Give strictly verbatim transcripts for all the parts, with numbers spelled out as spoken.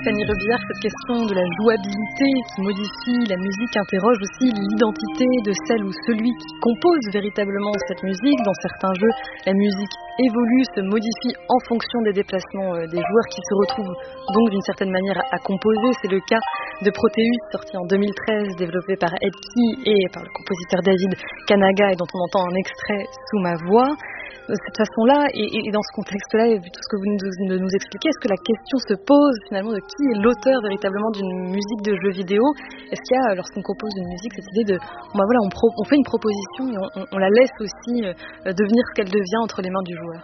Fanny Rebillard, cette question de la jouabilité qui modifie la musique interroge aussi l'identité de celle ou celui qui compose véritablement cette musique. Dans certains jeux, la musique évolue, se modifie en fonction des déplacements des joueurs qui se retrouvent donc d'une certaine manière à composer. C'est le cas de Proteus, sorti en deux mille treize, développé par Ed Key et par le compositeur David Kanaga et dont on entend un extrait sous ma voix. De cette façon-là, et, et dans ce contexte-là, et vu tout ce que vous nous, de nous expliquez, est-ce que la question se pose finalement de qui est l'auteur véritablement d'une musique de jeu vidéo? Est-ce qu'il y a, lorsqu'on compose une musique, cette idée de, bon, bah voilà, on, pro, on fait une proposition et on, on, on la laisse aussi euh, devenir ce qu'elle devient entre les mains du joueur?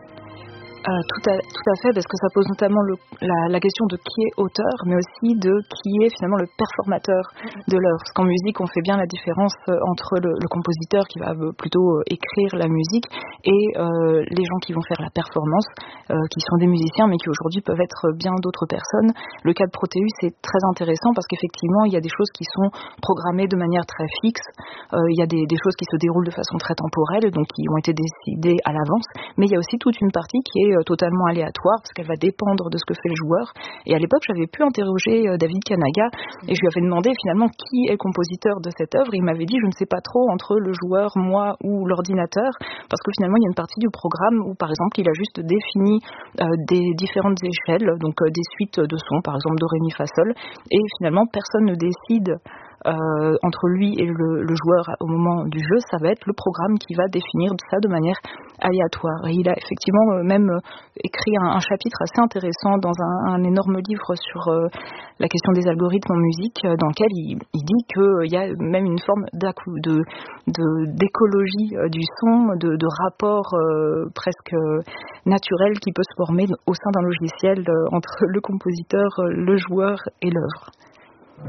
Euh, tout, à, tout à fait, parce que ça pose notamment le, la, la question de qui est auteur, mais aussi de qui est finalement le performateur de l'œuvre. Parce qu'en musique, on fait bien la différence entre le, le compositeur qui va plutôt écrire la musique et euh, les gens qui vont faire la performance, euh, qui sont des musiciens, mais qui aujourd'hui peuvent être bien d'autres personnes. Le cas de Proteus est très intéressant parce qu'effectivement, il y a des choses qui sont programmées de manière très fixe, euh, il y a des, des choses qui se déroulent de façon très temporelle, donc qui ont été décidées à l'avance, mais il y a aussi toute une partie qui est totalement aléatoire parce qu'elle va dépendre de ce que fait le joueur. Et à l'époque, j'avais pu interroger David Kanaga et je lui avais demandé finalement qui est le compositeur de cette œuvre. Et il m'avait dit je ne sais pas trop entre le joueur, moi ou l'ordinateur, parce que finalement il y a une partie du programme où par exemple il a juste défini euh, des différentes échelles, donc euh, des suites de sons, par exemple do, ré, mi, fa, sol, et finalement personne ne décide Euh, entre lui et le, le joueur au moment du jeu. Ça va être le programme qui va définir ça de manière aléatoire. Et il a effectivement euh, même euh, écrit un, un chapitre assez intéressant dans un, un énorme livre sur euh, la question des algorithmes en musique, euh, dans lequel il, il dit qu'il euh, y a même une forme de, de, d'écologie euh, du son, de, de rapport euh, presque euh, naturel qui peut se former au sein d'un logiciel euh, entre le compositeur, euh, le joueur et l'œuvre.